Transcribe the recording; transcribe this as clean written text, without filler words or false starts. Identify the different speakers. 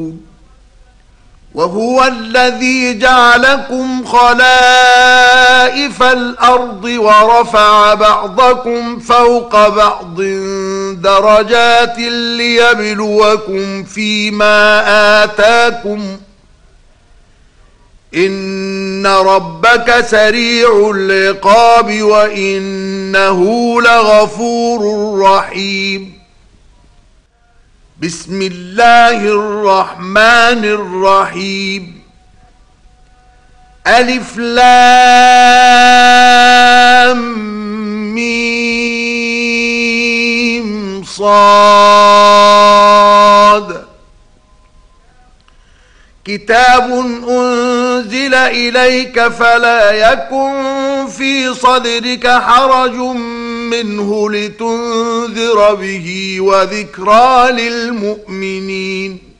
Speaker 1: وهو الذي جعلكم خلائف الأرض ورفع بعضكم فوق بعض درجات ليبلوكم فيما آتاكم إن ربك سريع العقاب وإنه لغفور رحيم. بسم الله الرحمن الرحيم. ألف لام ميم صاد. كتاب أنزل إليك فلا يكن في صدرك حرج منه لتنذر به وذكرى للمؤمنين.